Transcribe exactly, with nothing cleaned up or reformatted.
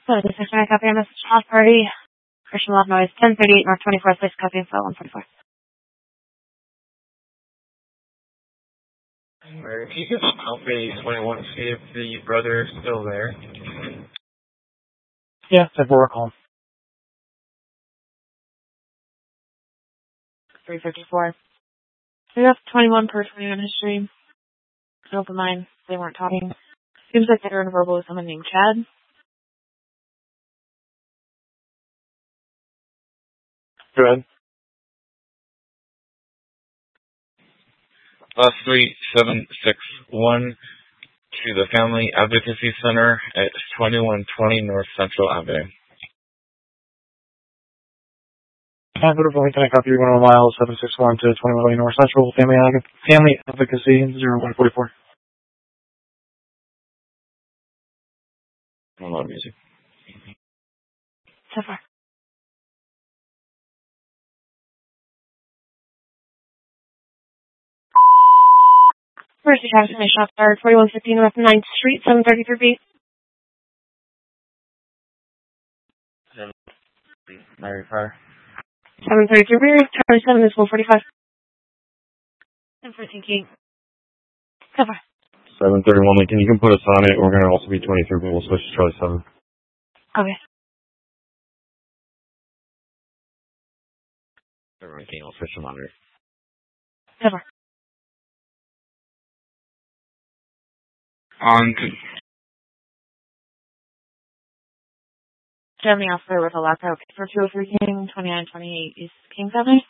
So, this is my copy on this house party. Christian Love Noise, ten thirty-eight North twenty-fourth Place, copy of file one forty-four. Alright, if you could help me twenty-one to see if the brother is still there. Yeah, it's at four o'clock. three fifty-four. We have twenty-one per twenty-one history. Open line. They weren't talking. Seems like they were in verbal with someone named Chad. Go ahead. Bus three seven six one to the Family Advocacy Center at twenty-one twenty North Central Avenue. Capital Point, can I copy one mile seven six one to twenty-one twenty North Central Family Family Advocacy zero one forty-four. I love music. So far. Mercy Travis and Shop Guard, forty-one fifteen North ninth Street, seven thirty-three B. Mary Fire. seven thirty-three B, Charlie seven is one forty-five. And fourteen Key. So far. seven thirty-one Lincoln, you can put us on it. We're going to also be twenty-three, but we'll switch to Charlie seven. Okay. Everything else, switch them on it. So far. On to... Jeremy Officer with a lockout for two oh three King, twenty-nine twenty-eight East Kings Avenue.